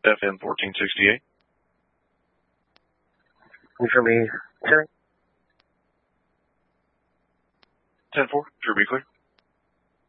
FM 1468. Confirm me, 10. 10-4, sure be clear.